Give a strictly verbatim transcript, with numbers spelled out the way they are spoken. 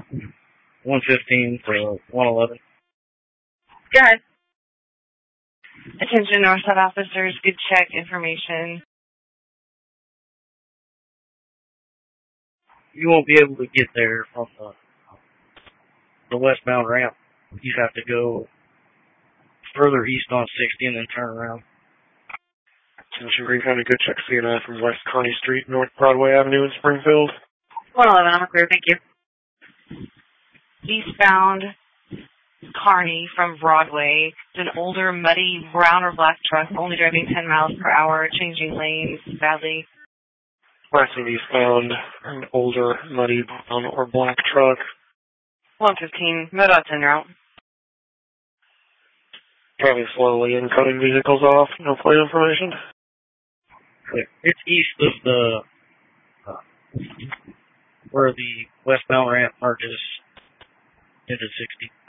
one fifteen to one eleven. Go ahead. Attention Northside officers, good check information. You won't be able to get there from the, the westbound ramp. You have to go further east on sixty and then turn around. Attention Green County, good check C N I from West Kearny Street, North Broadway Avenue in Springfield. one eleven, I'm clear, thank you. Eastbound Kearny from Broadway. It's an older, muddy, brown or black truck, only driving ten miles per hour, changing lanes badly. Passing eastbound, an older, muddy, brown or black truck. one fifteen, MoDOT's en route. Driving slowly and cutting vehicles off. No plate information. It's east of the, uh, where the westbound ramp merges into sixty.